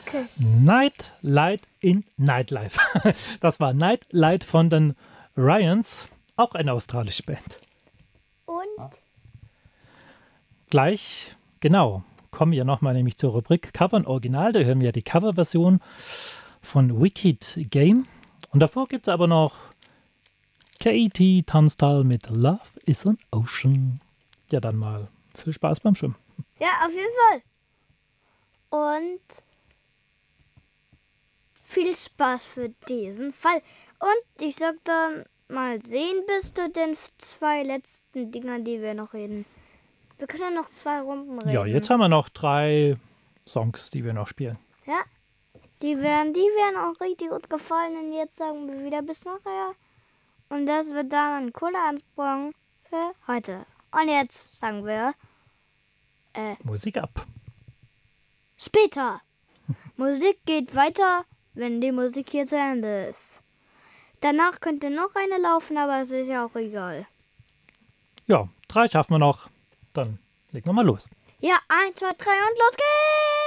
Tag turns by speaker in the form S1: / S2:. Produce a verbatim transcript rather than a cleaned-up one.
S1: Okay.
S2: Night Light in Nightlife. Das war Night Light von den Ryans, auch eine australische Band.
S1: Und?
S2: Gleich, genau, kommen wir nochmal nämlich zur Rubrik Cover und Original. Da hören wir die Coverversion von Wicked Game. Und davor gibt es aber noch Katie Tunstall mit Love is an Ocean. Ja, dann mal viel Spaß beim Schwimmen.
S1: Ja, auf jeden Fall. Und viel Spaß für diesen Fall. Und ich sag dann mal sehen bis zu den zwei letzten Dingern, die wir noch reden. Wir können noch zwei Runden reden.
S2: Ja, jetzt haben wir noch drei Songs, die wir noch spielen.
S1: Ja, die werden, die werden auch richtig gut gefallen. Und jetzt sagen wir wieder bis nachher. Und das wird dann ein cooler Ansprung für heute. Und jetzt sagen wir äh,
S2: Musik ab.
S1: Später. Musik geht weiter, wenn die Musik hier zu Ende ist. Danach könnte noch eine laufen, aber es ist ja auch egal.
S2: Ja, drei schaffen wir noch. Dann legen wir mal los.
S1: Ja, eins, zwei, drei und los geht's!